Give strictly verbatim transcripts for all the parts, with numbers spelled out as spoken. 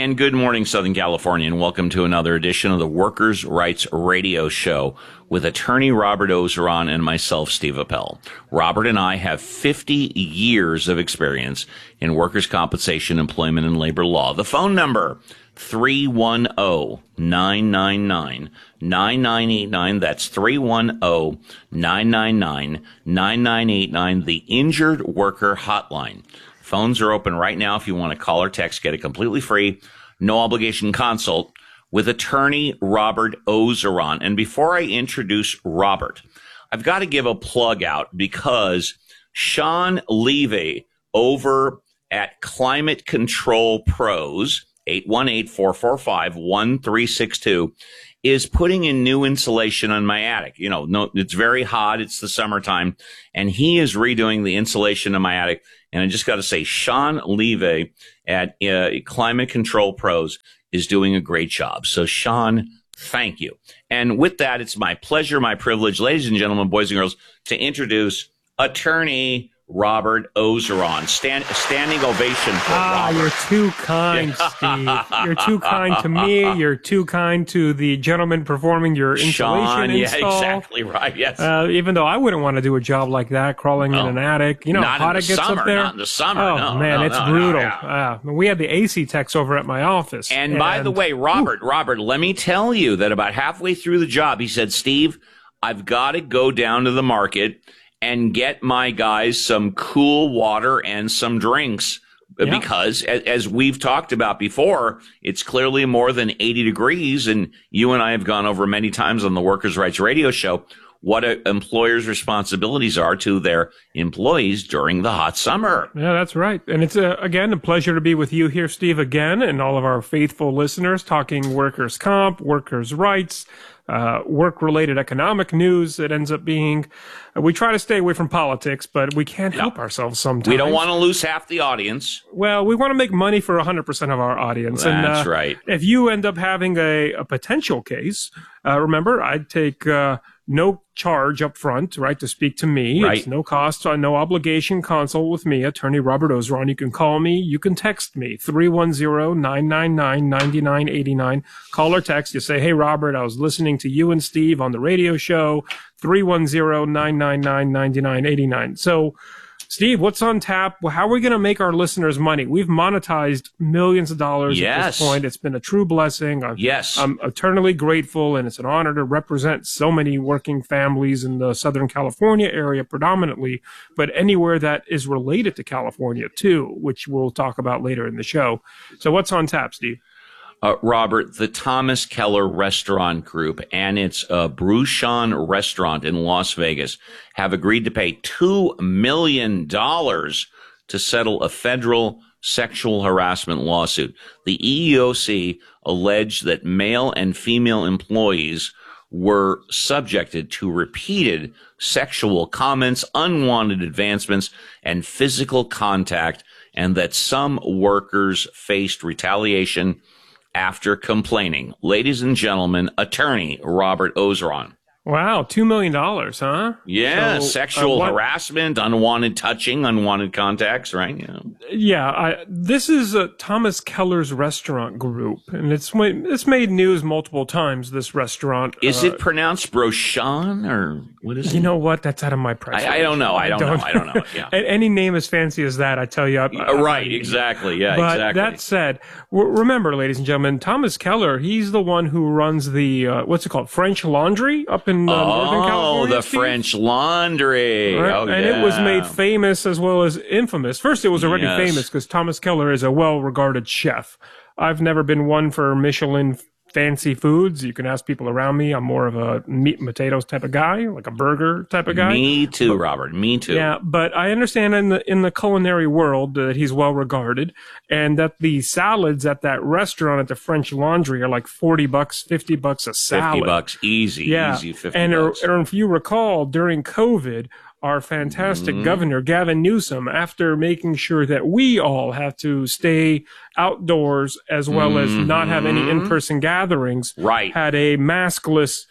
And good morning, Southern California, and welcome to another edition of the Workers' Rights Radio Show with attorney Robert Ozeron and myself, Steve Appel. Robert and I have fifty years of experience in workers' compensation, employment, and labor law. The phone number, three one zero, nine nine nine, nine nine eight nine. That's three one zero, nine nine nine, nine nine eight nine, the Injured Worker Hotline. Phones are open right now if you want to call or text. Get a completely free, no obligation consult with attorney Robert Ozeron. And before I introduce Robert, I've got to give a plug out because Sean Levy over at Climate Control Pros, eight one eight, four four five, one three six two, is putting in new insulation on my attic. You know, no, it's very hot. It's the summertime. And he is redoing the insulation in my attic. And I just got to say, Sean Levy at uh, Climate Control Pros is doing a great job. So, Sean, thank you. And with that, it's my pleasure, my privilege, ladies and gentlemen, boys and girls, to introduce attorney Robert Ozeron. Stand, standing ovation for ah, Robert. You're too kind, Steve. You're too kind to me. You're too kind to the gentleman performing your insulation Sean, install. Yeah, exactly right. Yes. Uh, even though I wouldn't want to do a job like that, crawling No. in an attic. You know Not how hot in it the gets summer, up there. not in the summer. Oh No, man, no, it's no, no, brutal. yeah. Uh, we had the A C techs over at my office. And, and by the way, Robert, Ooh. Robert, let me tell you that about halfway through the job, he said, Steve, I've got to go down to the market and get my guys some cool water and some drinks Yeah. because, as, as we've talked about before, it's clearly more than eighty degrees. And you and I have gone over many times on the Workers' Rights Radio Show what an employer's responsibilities are to their employees during the hot summer. Yeah, that's right. And it's, uh, again, a pleasure to be with you here, Steve, again, and all of our faithful listeners talking workers' comp, workers' rights, uh, work-related economic news. It ends up being, uh, we try to stay away from politics, but we can't No. help ourselves sometimes. We don't want to lose half the audience. Well, we want to make money for one hundred percent of our audience. That's and, uh, right. If you end up having a, a potential case, uh, remember, I'd take uh, no charge up front, right, to speak to me. Right. It's no cost, uh, no obligation consult with me, attorney Robert Ozeron. You can call me. You can text me, three one zero, nine nine nine, nine nine eight nine. Call or text. You say, hey, Robert, I was listening to you and Steve on the radio show, three one zero, nine nine nine, nine nine eight nine. So, Steve, what's on tap? Well, how are we going to make our listeners money? We've monetized millions of dollars Yes. at this point. It's been a true blessing. I'm, Yes. I'm eternally grateful, and it's an honor to represent so many working families in the Southern California area predominantly, but anywhere that is related to California too, which we'll talk about later in the show. So what's on tap, Steve? Uh, Robert, the Thomas Keller Restaurant Group and its uh, Bruchon Restaurant in Las Vegas have agreed to pay two million dollars to settle a federal sexual harassment lawsuit. The E E O C alleged that male and female employees were subjected to repeated sexual comments, unwanted advancements, and physical contact, and that some workers faced retaliation after complaining. Ladies and gentlemen, attorney Robert Ozeron. Wow, two million dollars, huh? Yeah, So, sexual uh, what- harassment, unwanted touching, unwanted contacts, right? Yeah. Yeah, I, this is uh, Thomas Keller's Restaurant Group, and it's ma- it's made news multiple times, this restaurant. Is uh, it pronounced Brochon or what is You it? know what? That's out of my price I, I range. don't know. I don't, know. I don't know. Yeah. A- Any name as fancy as that, I tell you. I, Uh, right, exactly. Yeah, But exactly. that said, w- remember, ladies and gentlemen, Thomas Keller, he's the one who runs the, uh, what's it called, French Laundry up in uh, Northern Oh, California. the Steve? French Laundry. Right? Oh, and yeah. it was made famous as well as infamous. First, it was already Yes. famous because Thomas Keller is a well-regarded chef. I've never been one for Michelin fancy foods. You can ask people around me. I'm more of a meat and potatoes type of guy, like a burger type of guy. Me too, Robert. Me too. Yeah, but I understand in the in the culinary world that he's well regarded, and that the salads at that restaurant at the French Laundry are like forty bucks, fifty bucks a salad. Fifty bucks, easy, Yeah, easy. Fifty and uh, bucks. or if you recall, during COVID, our fantastic Mhm. governor, Gavin Newsom, after making sure that we all have to stay outdoors as well as not have any Mhm. in-person gatherings, Right. had a maskless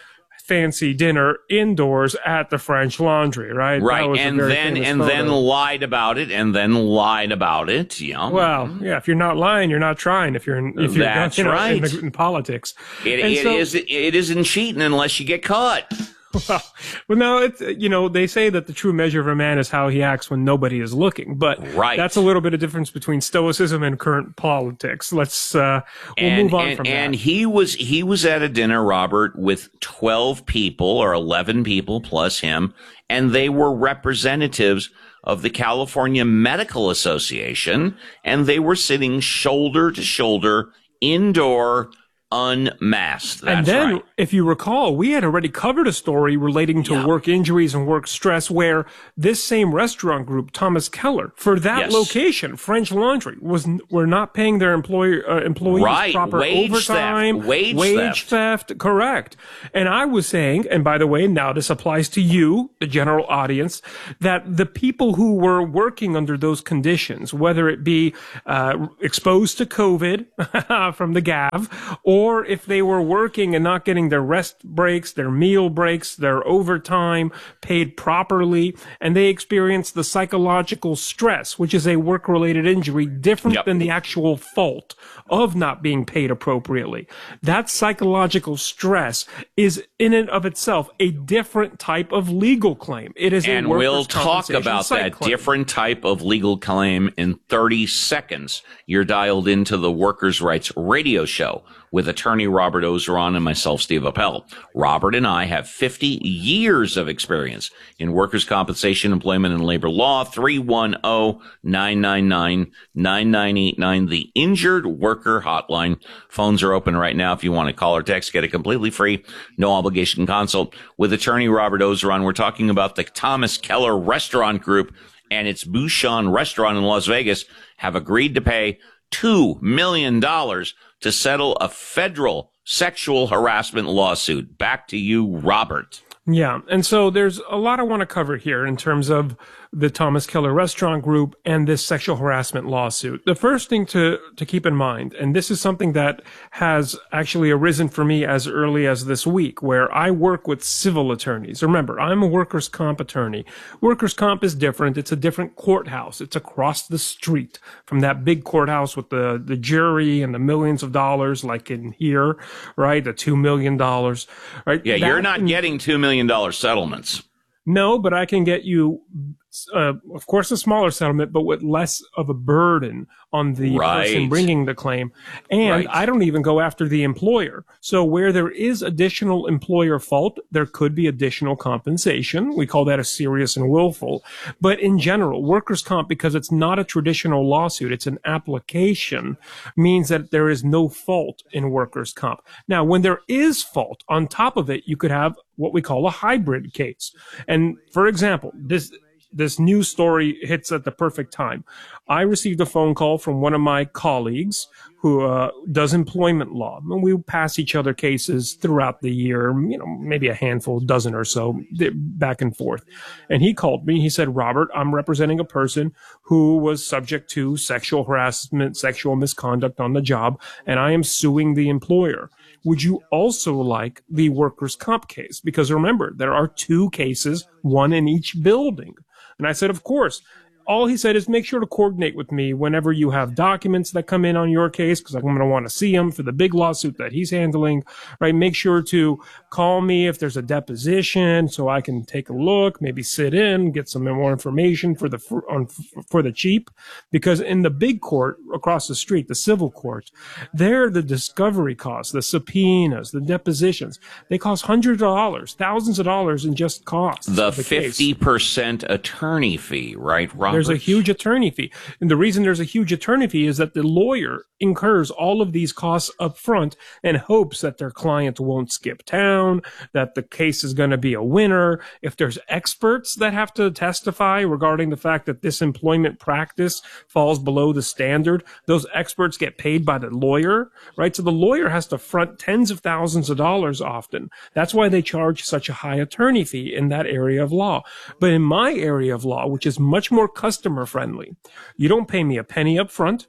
fancy dinner indoors at the French Laundry, right? Right, and then and photo. then lied about it, and then lied about it. Yeah. Well, yeah. If you're not lying, you're not trying. If you're in, if you're That's you know, right. in, the, in politics, it, and it so, is. It isn't cheating unless you get caught. Well, well, no, it's, you know, they say that the true measure of a man is how he acts when nobody is looking, but right. that's a little bit of difference between stoicism and current politics. Let's, uh, we'll and, move on and, from and that. he was, he was at a dinner, Robert, with twelve people or eleven people plus him, and they were representatives of the California Medical Association, and they were sitting shoulder to shoulder indoor, unmasked. That's and then, right. if you recall, we had already covered a story relating to Yeah. work injuries and work stress where this same restaurant group, Thomas Keller, for that Yes. location, French Laundry, was were not paying their employer uh, employees Right. proper Wage overtime, theft. Wage theft. theft, correct. And I was saying, and by the way, now this applies to you, the general audience, that the people who were working under those conditions, whether it be uh, exposed to COVID from the Gav, or if they were working and not getting their rest breaks, their meal breaks, their overtime paid properly, and they experienced the psychological stress, which is a work-related injury different Yep. than the actual fault of not being paid appropriately. That psychological stress is in and of itself a different type of legal claim. It is And a workers' we'll talk compensation about psych that claim. different type of legal claim in thirty seconds. You're dialed into the Workers' Rights Radio Show with attorney Robert Ozeron and myself, Steve Appel. Robert and I have fifty years of experience in workers' compensation, employment, and labor law. three one zero, nine nine nine, nine nine eight nine, the Injured Worker Hotline. Phones are open right now if you want to call or text. Get a completely free, no obligation consult with attorney Robert Ozeron. We're talking about the Thomas Keller Restaurant Group and its Bouchon Restaurant in Las Vegas have agreed to pay two million dollars to settle a federal sexual harassment lawsuit. Back to you, Robert. Yeah. And so there's a lot I want to cover here in terms of the Thomas Keller Restaurant Group and this sexual harassment lawsuit. The first thing to, to keep in mind, and this is something that has actually arisen for me as early as this week, where I work with civil attorneys. Remember, I'm a workers' comp attorney. Workers' comp is different. It's a different courthouse. It's across the street from that big courthouse with the, the jury and the millions of dollars like in here, right? The two million dollars, right? Yeah, That you're not in- getting two million dollars settlements. No, but I can get you, uh, of course, a smaller settlement, but with less of a burden on the Right. person bringing the claim. And Right. I don't even go after the employer. So where there is additional employer fault, there could be additional compensation. We call that a serious and willful. But in general, workers' comp, because it's not a traditional lawsuit, it's an application, means that there is no fault in workers' comp. Now, when there is fault, on top of it, you could have what we call a hybrid case. And for example, this this news story hits at the perfect time. I received a phone call from one of my colleagues who uh, does employment law. And we pass each other cases throughout the year, you know, maybe a handful, dozen or so, back and forth. And he called me. He said, Robert, I'm representing a person who was subject to sexual harassment, sexual misconduct on the job, and I am suing the employer. Would you also like the workers' comp case? Because remember, there are two cases, one in each building. And I said, of course. All he said is make sure to coordinate with me whenever you have documents that come in on your case, because I'm going to want to see them for the big lawsuit that he's handling, right? Make sure to call me if there's a deposition so I can take a look, maybe sit in, get some more information for the, for, on, for the cheap. Because in the big court across the street, the civil court, there the discovery costs, the subpoenas, the depositions, they cost hundreds of dollars, thousands of dollars in just costs. The of the case. fifty percent attorney fee, right, Robert? There's a huge attorney fee. And the reason there's a huge attorney fee is that the lawyer incurs all of these costs up front and hopes that their client won't skip town, that the case is going to be a winner. If there's experts that have to testify regarding the fact that this employment practice falls below the standard, those experts get paid by the lawyer, right? So the lawyer has to front tens of thousands of dollars often. That's why they charge such a high attorney fee in that area of law. But in my area of law, which is much more customer friendly, you don't pay me a penny up front.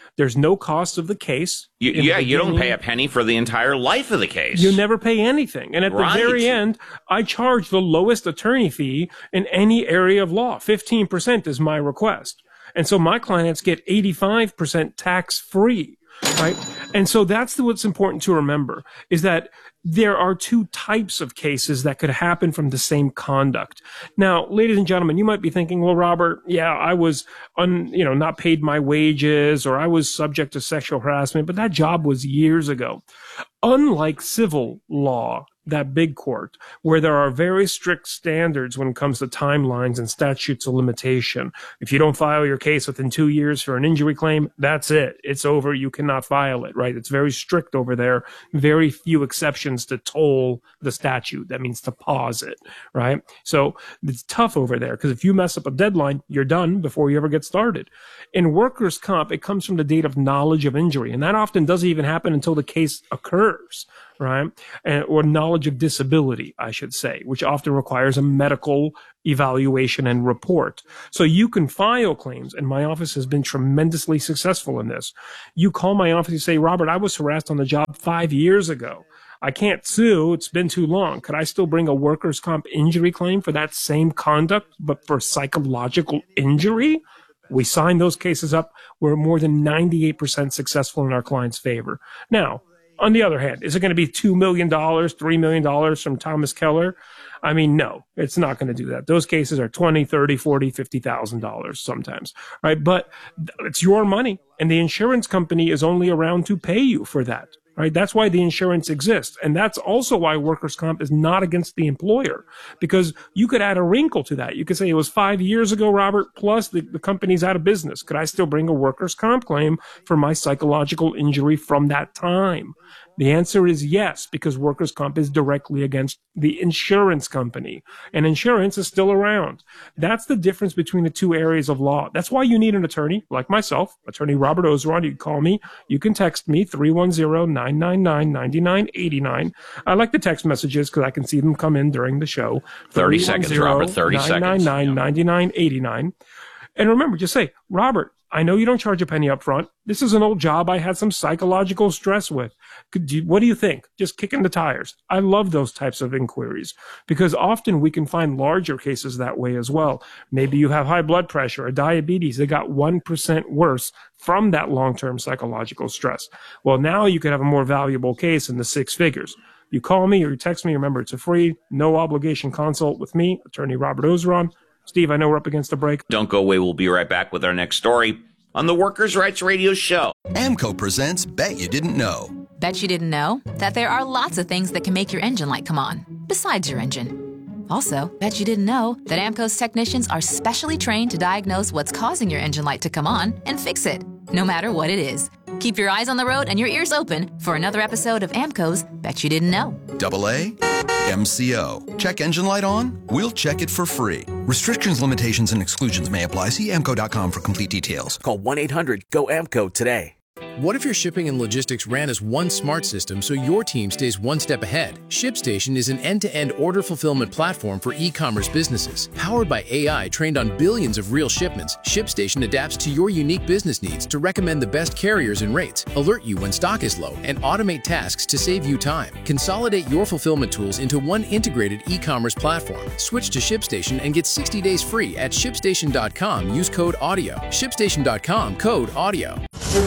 There's no cost of the case. You, yeah, you don't pay a penny for the entire life of the case. You never pay anything. And at right. the very end, I charge the lowest attorney fee in any area of law. fifteen percent is my request. And so my clients get eighty-five percent tax-free, right? And so that's what's important to remember, is that there are two types of cases that could happen from the same conduct. Now, ladies and gentlemen, you might be thinking, well, Robert, yeah, I was, un, you know, not paid my wages, or I was subject to sexual harassment, but that job was years ago. Unlike civil law, that big court, where there are very strict standards when it comes to timelines and statutes of limitation. If you don't file your case within two years for an injury claim, that's it. It's over. You cannot file it, right? It's very strict over there. Very few exceptions to toll the statute. That means to pause it, right? So it's tough over there, because if you mess up a deadline, you're done before you ever get started. In workers' comp, it comes from the date of knowledge of injury, and that often doesn't even happen until the case occurs, right? And, or knowledge of disability, I should say, which often requires a medical evaluation and report. So you can file claims, and my office has been tremendously successful in this. You call my office and say, Robert, I was harassed on the job five years ago. I can't sue. It's been too long. Could I still bring a workers' comp injury claim for that same conduct, but for psychological injury? We sign those cases up. We're more than ninety-eight percent successful in our client's favor. Now, on the other hand, is it going to be two million dollars, three million dollars from Thomas Keller? I mean, no, it's not going to do that. Those cases are twenty, thirty, forty, fifty thousand dollars sometimes, right? But it's your money, and the insurance company is only around to pay you for that. Right? That's why the insurance exists. And that's also why workers' comp is not against the employer, because you could add a wrinkle to that. You could say it was five years ago, Robert, plus the, the company's out of business. Could I still bring a workers' comp claim for my psychological injury from that time? The answer is yes, because workers' comp is directly against the insurance company, and insurance is still around. That's the difference between the two areas of law. That's why you need an attorney like myself, Attorney Robert Ozeron. You can call me. You can text me, three one zero, nine nine nine, nine nine eight nine. I like the text messages because I can see them come in during the show. thirty seconds, Robert, thirty seconds. nine nine nine, nine nine eight nine. And remember, just say, Robert, I know you don't charge a penny up front. This is an old job I had some psychological stress with. Could you, what do you think? Just kicking the tires. I love those types of inquiries, because often we can find larger cases that way as well. Maybe you have high blood pressure or diabetes that got one percent worse from that long-term psychological stress. Well, now you could have a more valuable case in the six figures. You call me or you text me. Remember, it's a free, no obligation consult with me, Attorney Robert Ozeron. Steve, I know we're up against a break. Don't go away. We'll be right back with our next story on the Workers' Rights Radio Show. AMCO presents Bet You Didn't Know. Bet you didn't know that there are lots of things that can make your engine light come on, besides your engine. Also, bet you didn't know that AMCO's technicians are specially trained to diagnose what's causing your engine light to come on and fix it, no matter what it is. Keep your eyes on the road and your ears open for another episode of AMCO's Bet You Didn't Know. Double A, M C O. Check engine light on? We'll check it for free. Restrictions, limitations, and exclusions may apply. See amco dot com for complete details. Call one eight hundred G O A M C O today. What if your shipping and logistics ran as one smart system so your team stays one step ahead? ShipStation is an end-to-end order fulfillment platform for e-commerce businesses. Powered by A I trained on billions of real shipments, ShipStation adapts to your unique business needs to recommend the best carriers and rates, alert you when stock is low, and automate tasks to save you time. Consolidate your fulfillment tools into one integrated e-commerce platform. Switch to ShipStation and get sixty days free at ShipStation dot com. Use code AUDIO. ShipStation dot com, code AUDIO.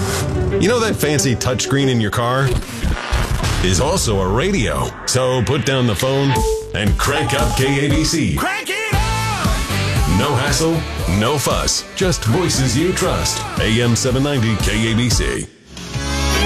You know that fancy touchscreen in your car is also a radio. So put down the phone and crank up K A B C. Crank it up! No hassle, no fuss, just voices you trust. A M seven ninety K A B C.